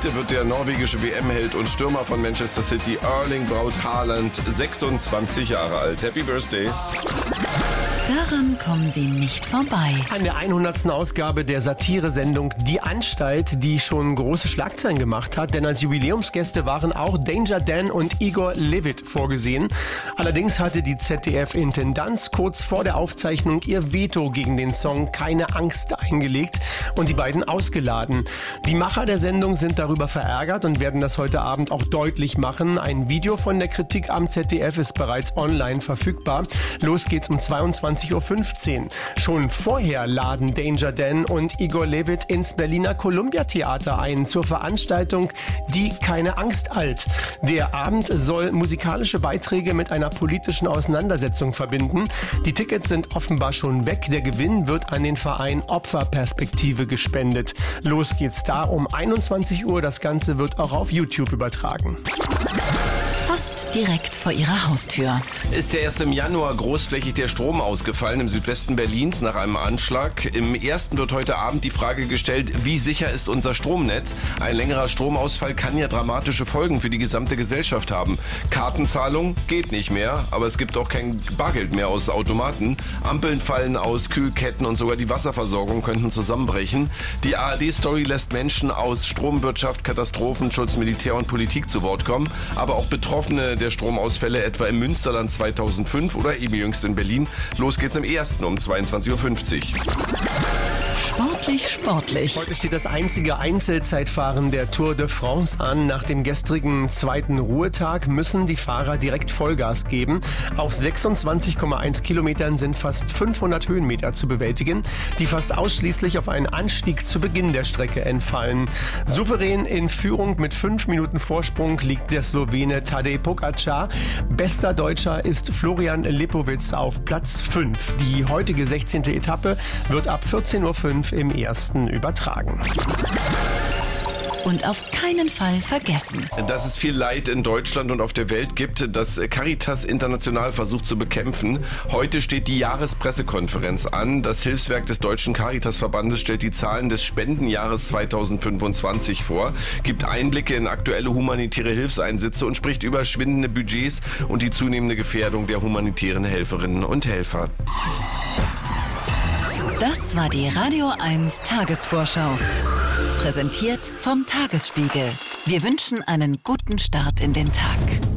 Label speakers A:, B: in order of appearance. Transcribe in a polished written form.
A: Heute wird der norwegische WM-Held und Stürmer von Manchester City, Erling Braut Haaland, 26 Jahre alt. Happy Birthday!
B: Daran kommen Sie nicht vorbei.
C: An der 100. Ausgabe der Satiresendung Die Anstalt, die schon große Schlagzeilen gemacht hat, denn als Jubiläumsgäste waren auch Danger Dan und Igor Levit vorgesehen. Allerdings hatte die ZDF-Intendanz kurz vor der Aufzeichnung ihr Veto gegen den Song Keine Angst eingelegt und die beiden ausgeladen. Die Macher der Sendung sind darüber verärgert und werden das heute Abend auch deutlich machen. Ein Video von der Kritik am ZDF ist bereits online verfügbar. Los geht's um 22:15 Uhr. Schon vorher laden Danger Dan und Igor Levit ins Berliner Columbia-Theater ein zur Veranstaltung Die Keine Angst alt. Der Abend soll musikalische Beiträge mit einer politischen Auseinandersetzung verbinden. Die Tickets sind offenbar schon weg. Der Gewinn wird an den Verein Opferperspektive gespendet. Los geht's da um 21 Uhr. Das Ganze wird auch auf YouTube übertragen.
B: Fast direkt vor Ihrer Haustür.
A: Ist ja erst im Januar großflächig der Strom ausgefallen im Südwesten Berlins nach einem Anschlag. Im ersten wird heute Abend die Frage gestellt, wie sicher ist unser Stromnetz? Ein längerer Stromausfall kann ja dramatische Folgen für die gesamte Gesellschaft haben. Kartenzahlung geht nicht mehr, aber es gibt auch kein Bargeld mehr aus Automaten. Ampeln fallen aus, Kühlketten und sogar die Wasserversorgung könnten zusammenbrechen. Die ARD-Story lässt Menschen aus Stromwirtschaft, Katastrophenschutz, Militär und Politik zu Wort kommen, aber auch Betroffene der Stromausfälle etwa im Münsterland 2005 oder eben jüngst in Berlin. Los geht's im ersten um 22:50 Uhr.
B: Sportlich.
C: Heute steht das einzige Einzelzeitfahren der Tour de France an. Nach dem gestrigen zweiten Ruhetag müssen die Fahrer direkt Vollgas geben. Auf 26,1 Kilometern sind fast 500 Höhenmeter zu bewältigen, die fast ausschließlich auf einen Anstieg zu Beginn der Strecke entfallen. Souverän in Führung mit 5 Minuten Vorsprung liegt der Slowene Tadej Pogačar. Bester Deutscher ist Florian Lipowitz auf Platz 5. Die heutige 16. Etappe wird ab 14:05 Uhr im ersten übertragen.
B: Und auf keinen Fall vergessen.
A: Dass es viel Leid in Deutschland und auf der Welt gibt, das Caritas International versucht zu bekämpfen. Heute steht die Jahrespressekonferenz an. Das Hilfswerk des Deutschen Caritasverbandes stellt die Zahlen des Spendenjahres 2025 vor, gibt Einblicke in aktuelle humanitäre Hilfseinsätze und spricht über schwindende Budgets und die zunehmende Gefährdung der humanitären Helferinnen und Helfer.
B: Das war die Radio 1 Tagesvorschau. Präsentiert vom Tagesspiegel. Wir wünschen einen guten Start in den Tag.